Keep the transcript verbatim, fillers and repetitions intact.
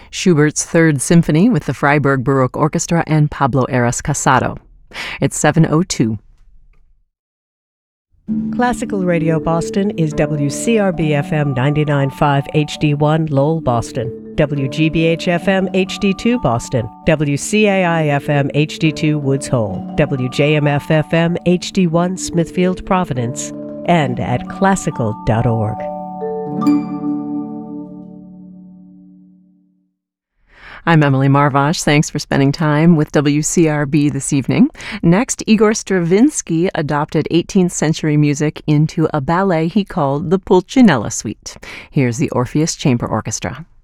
Schubert's Third Symphony with the Freiburg Baroque Orchestra and Pablo Eras Casado. It's seven oh two. Classical Radio Boston is W C R B F M ninety-nine point five H D one Lowell, Boston, W G B H F M H D two Boston, W C A I F M H D two Woods Hole, W J M F F M H D one Smithfield, Providence, and at classical dot org. I'm Emily Marvash. Thanks for spending time with W C R B this evening. Next, Igor Stravinsky adopted eighteenth century music into a ballet he called the Pulcinella Suite. Here's the Orpheus Chamber Orchestra.